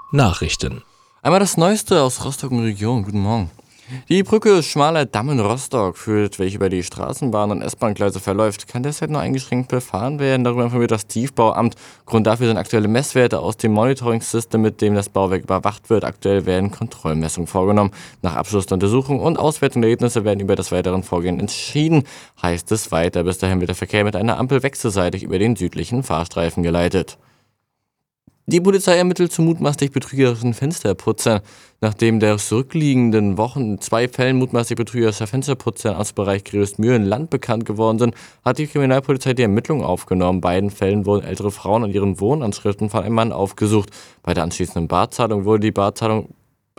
Nachrichten. Einmal das Neueste aus Rostock und Region. Guten Morgen. Die Brücke Schmaler Damm in Rostock führt, welche über die Straßenbahn- und S-Bahn-Gleise verläuft, kann deshalb nur eingeschränkt befahren werden. Darüber informiert das Tiefbauamt. Grund dafür sind aktuelle Messwerte aus dem Monitoring-System, mit dem das Bauwerk überwacht wird. Aktuell werden Kontrollmessungen vorgenommen. Nach Abschluss der Untersuchung und Auswertung der Ergebnisse werden über das weitere Vorgehen entschieden, heißt es weiter. Bis dahin wird der Verkehr mit einer Ampel wechselseitig über den südlichen Fahrstreifen geleitet. Die Polizei ermittelt zu mutmaßlich betrügerischen Fensterputzern. Nachdem der zurückliegenden Wochen in 2 Fällen mutmaßlich betrügerischer Fensterputzer aus dem Bereich Größmühlen-Land bekannt geworden sind, hat die Kriminalpolizei die Ermittlungen aufgenommen. In beiden Fällen wurden ältere Frauen an ihren Wohnanschriften von einem Mann aufgesucht. Bei der anschließenden Bezahlung wurde die Barzahlung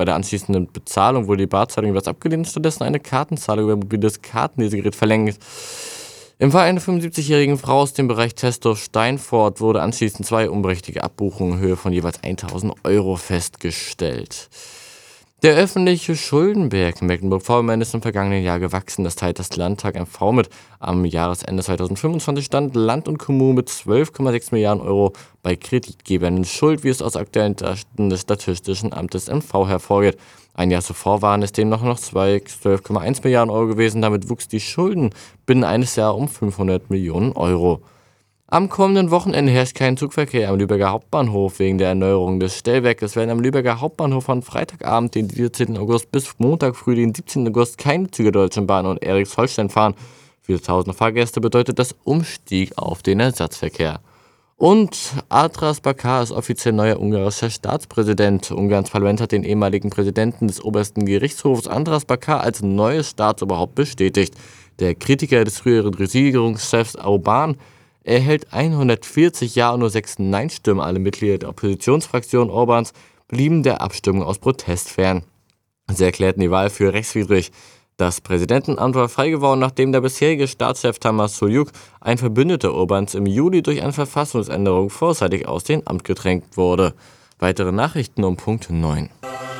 jeweils abgelehnt und stattdessen eine Kartenzahlung über mobiles Kartenlesegerät verlängert. Im Fall einer 75-jährigen Frau aus dem Bereich Testorf-Steinfort wurde anschließend 2 unberechtigte Abbuchungen in Höhe von jeweils 1.000 Euro festgestellt. Der öffentliche Schuldenberg in Mecklenburg-Vorpommern ist im vergangenen Jahr gewachsen. Das teilt das Landtag MV mit. Am Jahresende 2025 stand Land und Kommunen mit 12,6 Milliarden Euro bei Kreditgebern in Schuld, wie es aus aktuellen Daten des Statistischen Amtes MV hervorgeht. Ein Jahr zuvor waren es demnach noch 12,1 Milliarden Euro gewesen. Damit wuchs die Schulden binnen eines Jahres um 500 Millionen Euro. Am kommenden Wochenende herrscht kein Zugverkehr am Lübecker Hauptbahnhof wegen der Erneuerung des Stellwerkes. Es werden am Lübecker Hauptbahnhof von Freitagabend, den 14. August, bis Montag früh, den 17. August, keine Züge der Deutschen Bahn und Eriksholstein fahren. Für tausende Fahrgäste bedeutet das Umstieg auf den Ersatzverkehr. Und Andras Bakar ist offiziell neuer ungarischer Staatspräsident. Ungarns Parlament hat den ehemaligen Präsidenten des obersten Gerichtshofs Andras Bakar als neues Staatsoberhaupt bestätigt. Der Kritiker des früheren Regierungschefs Orban erhält 140 Ja und nur 6 Nein-Stimmen. Alle Mitglieder der Oppositionsfraktion Orbans blieben der Abstimmung aus Protest fern. Sie erklärten die Wahl für rechtswidrig. Das Präsidentenamt war frei geworden, nachdem der bisherige Staatschef Tamas Suljuk, ein Verbündeter Orbans, im Juli durch eine Verfassungsänderung vorzeitig aus dem Amt gedrängt wurde. Weitere Nachrichten um Punkt 9.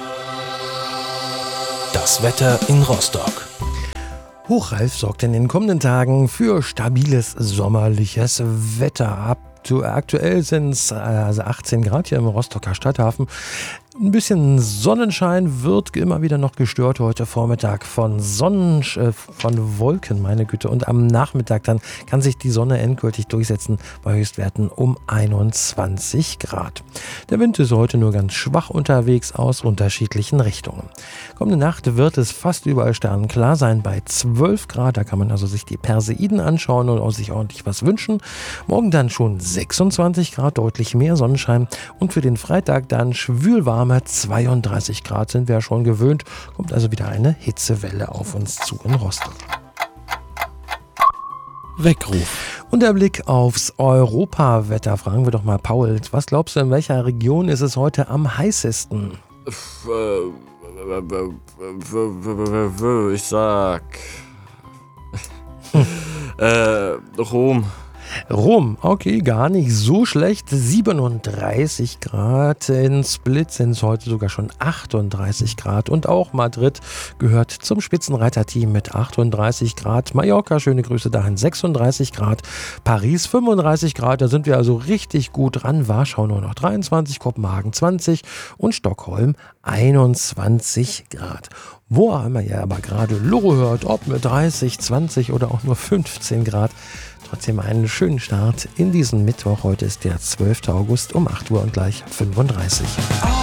Das Wetter in Rostock. Hochreif sorgt in den kommenden Tagen für stabiles sommerliches Wetter. Aktuell sind es 18 Grad hier im Rostocker Stadthafen. Ein bisschen Sonnenschein wird immer wieder noch gestört heute Vormittag von Wolken, meine Güte. Und am Nachmittag dann kann sich die Sonne endgültig durchsetzen bei Höchstwerten um 21 Grad. Der Wind ist heute nur ganz schwach unterwegs aus unterschiedlichen Richtungen. Kommende Nacht wird es fast überall sternenklar sein bei 12 Grad. Da kann man also sich die Perseiden anschauen und auch sich ordentlich was wünschen. Morgen dann schon 26 Grad, deutlich mehr Sonnenschein. Und für den Freitag dann schwülwarme 32 Grad sind wir ja schon gewöhnt. Kommt also wieder eine Hitzewelle auf uns zu in Rostock. Weckruf. Und der Blick aufs Europawetter. Fragen wir doch mal Paul, was glaubst du, in welcher Region ist es heute am heißesten? Ich sag Rom. Rom, okay, gar nicht so schlecht. 37 Grad. In Split sind es heute sogar schon 38 Grad. Und auch Madrid gehört zum Spitzenreiterteam mit 38 Grad. Mallorca, schöne Grüße dahin, 36 Grad. Paris 35 Grad, da sind wir also richtig gut dran. Warschau nur noch 23, Kopenhagen 20 und Stockholm 21 Grad. Wo auch immer ihr aber gerade Loro hört, ob mit 30, 20 oder auch nur 15 Grad, trotzdem einen schönen Start in diesen Mittwoch. Heute ist der 12. August um 8 Uhr und gleich 35.